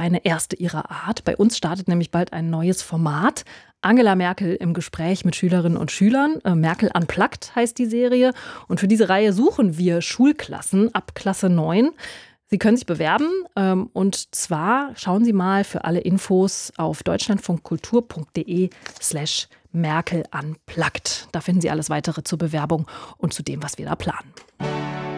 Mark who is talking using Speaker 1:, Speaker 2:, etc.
Speaker 1: eine erste ihrer Art. Bei uns startet nämlich bald ein neues Format. Angela Merkel im Gespräch mit Schülerinnen und Schülern. Merkel Unplugged heißt die Serie. Und für diese Reihe suchen wir Schulklassen ab Klasse 9. Sie können sich bewerben. Und zwar schauen Sie mal für alle Infos auf deutschlandfunkkultur.de/Merkel Unplugged. Da finden Sie alles weitere zur Bewerbung und zu dem, was wir da planen.